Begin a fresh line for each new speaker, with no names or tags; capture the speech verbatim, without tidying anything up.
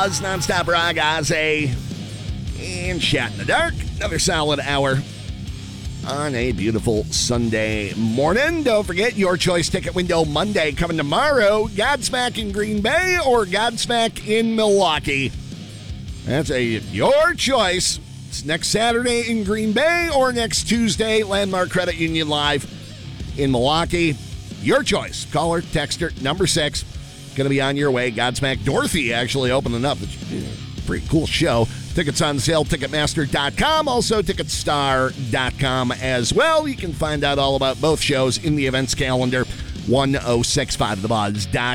Buzz Nonstop Rock, Ozzy, and Shot in the Dark. Another solid hour on a beautiful Sunday morning. Don't forget, your choice ticket window Monday coming tomorrow. Godsmack in Green Bay or Godsmack in Milwaukee. That's a your choice. It's next Saturday in Green Bay or next Tuesday, Landmark Credit Union Live in Milwaukee. Your choice. Caller, texter, number six. Going to be on your way. Godsmack Dorothy actually opening up. It's a pretty cool show. Tickets on sale, Ticketmaster dot com. Also, Ticketstar dot com as well. You can find out all about both shows in the events calendar, ten sixty-five the buzz dot com.